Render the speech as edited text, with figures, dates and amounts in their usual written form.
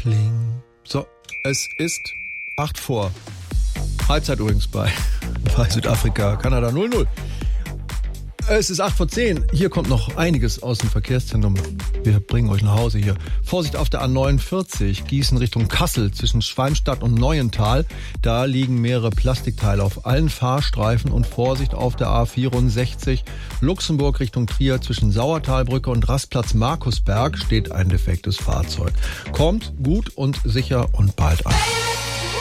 Pling. So, es ist 8 vor. Halbzeit übrigens bei Südafrika, Kanada 0-0. Es ist 8 vor 10. Hier kommt noch einiges aus dem Verkehrszentrum. Wir bringen euch nach Hause hier. Vorsicht auf der A49, Gießen Richtung Kassel zwischen Schwalmstadt und Neuental. Da liegen mehrere Plastikteile auf allen Fahrstreifen. Und Vorsicht auf der A64, Luxemburg Richtung Trier zwischen Sauertalbrücke und Rastplatz Markusberg steht ein defektes Fahrzeug. Kommt gut und sicher und bald an.